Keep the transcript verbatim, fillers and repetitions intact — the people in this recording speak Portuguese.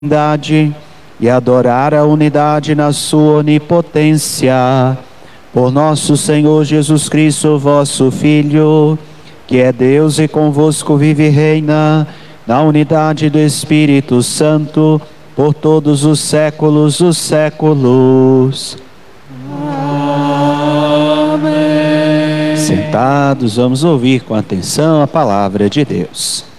unidade e adorar a unidade na sua onipotência. Por nosso Senhor Jesus Cristo, vosso Filho, que é Deus e convosco vive e reina, na unidade do Espírito Santo, por todos os séculos dos séculos. Amém. Sentados, vamos ouvir com atenção a palavra de Deus.